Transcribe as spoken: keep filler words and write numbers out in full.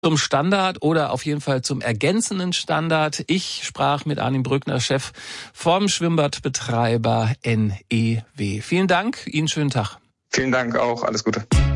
zum Standard oder auf jeden Fall zum ergänzenden Standard. Ich sprach mit Arnim Brückner, Chef vom Schwimmbadbetreiber N E W. Vielen Dank, Ihnen schönen Tag. Vielen Dank auch, alles Gute.